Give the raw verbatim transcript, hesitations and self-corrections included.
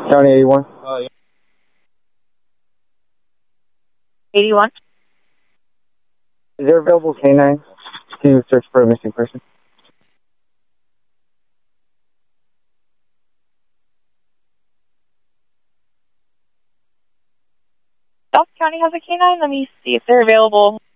County eighty-one. Uh, yeah. eighty-one. Is there available canines to search for a missing person? South County has a canine. Let me see if they're available.